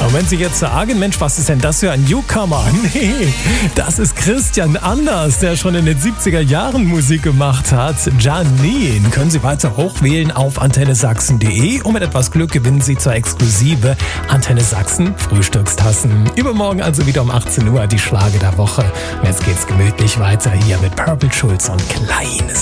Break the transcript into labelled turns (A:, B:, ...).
A: Und wenn Sie jetzt sagen, Mensch, was ist denn das für ein Newcomer? Nee, das ist Christian Anders, der schon in den 70er Jahren Musik gemacht hat. Janine können Sie weiter hochwählen auf antennesachsen.de und mit etwas Glück gewinnen Sie zur exklusive Antenne Sachsen Frühstückstassen. Übermorgen also wieder um 18 Uhr die Schlager der Woche. Und jetzt geht's gemütlich weiter hier mit Purple Schulz und Kleines.